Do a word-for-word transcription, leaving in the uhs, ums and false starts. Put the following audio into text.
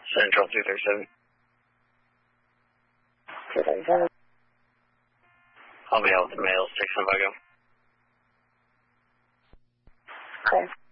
Central two thirty-seven. two thirty-seven. I'll be out with the mail, six and five go. Okay.